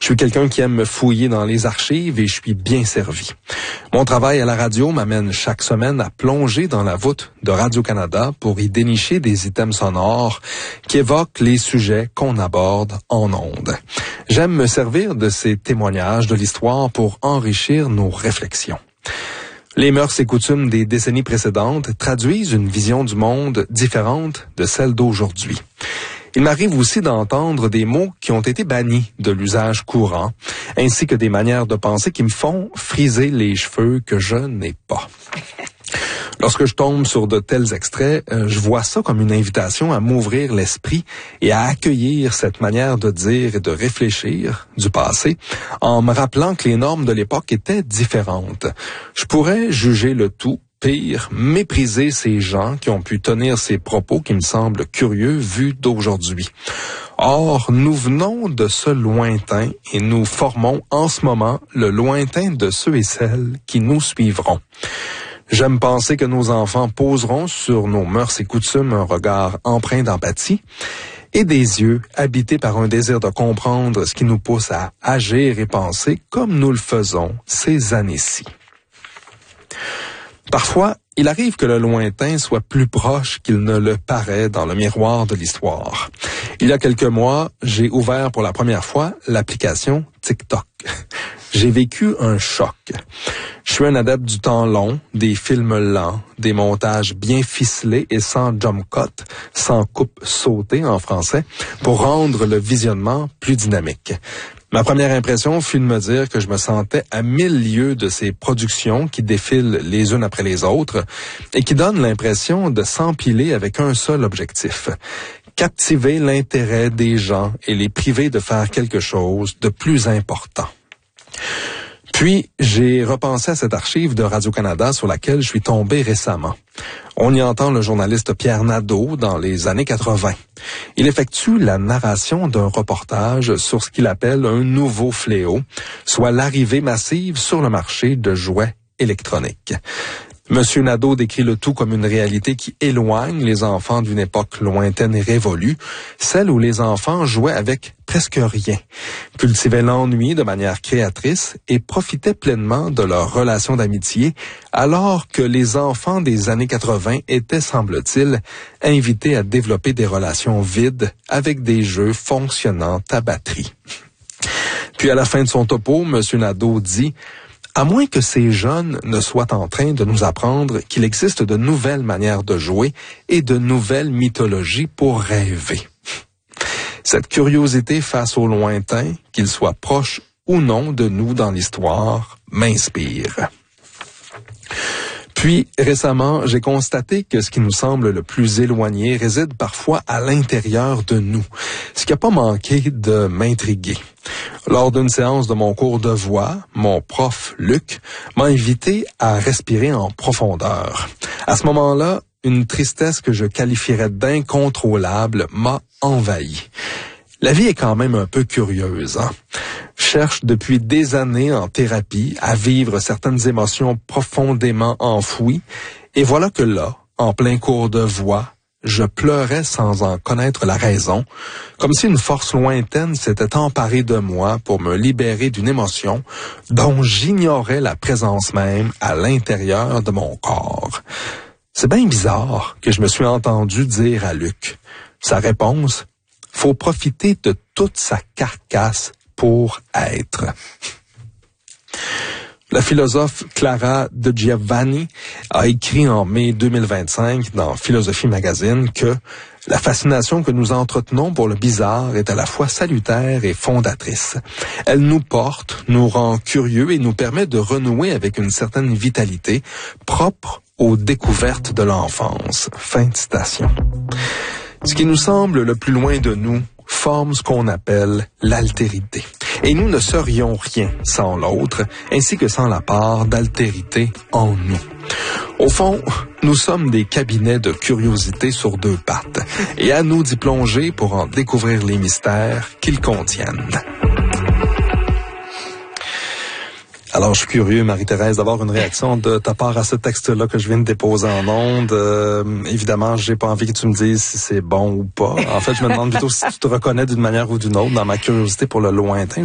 Je suis quelqu'un qui aime me fouiller dans les archives et je suis bien servi. Mon travail à la radio m'amène chaque semaine à plonger dans la voûte de Radio-Canada pour y dénicher des items sonores qui évoquent les sujets qu'on aborde en ondes. J'aime me servir de ces témoignages de l'histoire pour enrichir nos réflexions. Les mœurs et coutumes des décennies précédentes traduisent une vision du monde différente de celle d'aujourd'hui. Il m'arrive aussi d'entendre des mots qui ont été bannis de l'usage courant, ainsi que des manières de penser qui me font friser les cheveux que je n'ai pas. Lorsque je tombe sur de tels extraits, je vois ça comme une invitation à m'ouvrir l'esprit et à accueillir cette manière de dire et de réfléchir du passé, en me rappelant que les normes de l'époque étaient différentes. Je pourrais juger le tout, pire, mépriser ces gens qui ont pu tenir ces propos qui me semblent curieux vus d'aujourd'hui. Or, nous venons de ce lointain et nous formons en ce moment le lointain de ceux et celles qui nous suivront. J'aime penser que nos enfants poseront sur nos mœurs et coutumes un regard empreint d'empathie et des yeux habités par un désir de comprendre ce qui nous pousse à agir et penser comme nous le faisons ces années-ci. Parfois, il arrive que le lointain soit plus proche qu'il ne le paraît dans le miroir de l'histoire. Il y a quelques mois, j'ai ouvert pour la première fois l'application TikTok. J'ai vécu un choc. Je suis un adepte du temps long, des films lents, des montages bien ficelés et sans jump cut, sans coupe sautée en français, pour rendre le visionnement plus dynamique. Ma première impression fut de me dire que je me sentais à 1000 lieues de ces productions qui défilent les unes après les autres et qui donnent l'impression de s'empiler avec un seul objectif: captiver l'intérêt des gens et les priver de faire quelque chose de plus important. Puis, j'ai repensé à cette archive de Radio-Canada sur laquelle je suis tombé récemment. On y entend le journaliste Pierre Nadeau dans les années 80. Il effectue la narration d'un reportage sur ce qu'il appelle un nouveau fléau, soit l'arrivée massive sur le marché de jouets électroniques. Monsieur Nadeau décrit le tout comme une réalité qui éloigne les enfants d'une époque lointaine et révolue, celle où les enfants jouaient avec presque rien, cultivaient l'ennui de manière créatrice et profitaient pleinement de leurs relations d'amitié, alors que les enfants des années 80 étaient, semble-t-il, invités à développer des relations vides avec des jeux fonctionnant à batterie. Puis à la fin de son topo, Monsieur Nadeau dit: à moins que ces jeunes ne soient en train de nous apprendre qu'il existe de nouvelles manières de jouer et de nouvelles mythologies pour rêver. Cette curiosité face au lointain, qu'il soit proche ou non de nous dans l'histoire, m'inspire. Puis, récemment, j'ai constaté que ce qui nous semble le plus éloigné réside parfois à l'intérieur de nous, ce qui n'a pas manqué de m'intriguer. Lors d'une séance de mon cours de voix, mon prof, Luc, m'a invité à respirer en profondeur. À ce moment-là, une tristesse que je qualifierais d'incontrôlable m'a envahi. La vie est quand même un peu curieuse, hein? Je cherche depuis des années en thérapie à vivre certaines émotions profondément enfouies, et voilà que là, en plein cours de voix, je pleurais sans en connaître la raison, comme si une force lointaine s'était emparée de moi pour me libérer d'une émotion dont j'ignorais la présence même à l'intérieur de mon corps. C'est bien bizarre que je me suis entendu dire à Luc. Sa réponse: faut profiter de toute sa carcasse pour être. La philosophe Clara de Giovanni a écrit en mai 2025 dans Philosophie Magazine que la fascination que nous entretenons pour le bizarre est à la fois salutaire et fondatrice. Elle nous porte, nous rend curieux et nous permet de renouer avec une certaine vitalité propre aux découvertes de l'enfance. Fin de citation. Ce qui nous semble le plus loin de nous forme ce qu'on appelle l'altérité. Et nous ne serions rien sans l'autre, ainsi que sans la part d'altérité en nous. Au fond, nous sommes des cabinets de curiosité sur deux pattes, et à nous d'y plonger pour en découvrir les mystères qu'ils contiennent. Alors, je suis curieux, Marie-Thérèse, d'avoir une réaction de ta part à ce texte-là que je viens de déposer en ondes. Évidemment, j'ai pas envie que tu me dises si c'est bon ou pas. En fait, je me demande plutôt si tu te reconnais d'une manière ou d'une autre dans ma curiosité pour le lointain.